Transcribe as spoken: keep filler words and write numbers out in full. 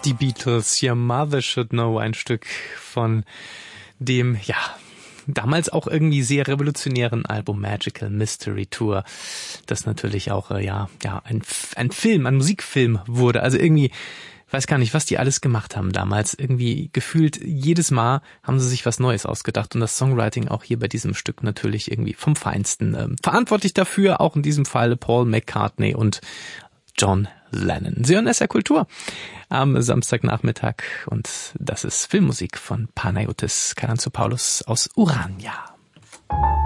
Die Beatles, Your Mother Should Know, ein Stück von dem, ja, damals auch irgendwie sehr revolutionären Album Magical Mystery Tour, das natürlich auch, äh, ja, ja, ein, ein Film, ein Musikfilm wurde. Also irgendwie, weiß gar nicht, was die alles gemacht haben damals. Irgendwie gefühlt jedes Mal haben sie sich was Neues ausgedacht und das Songwriting auch hier bei diesem Stück natürlich irgendwie vom Feinsten. Ähm, verantwortlich dafür auch in diesem Fall Paul McCartney und John Lennon. Sie hören S R Kultur am Samstagnachmittag und das ist Filmmusik von Panayotis Karantzopoulos aus Urania.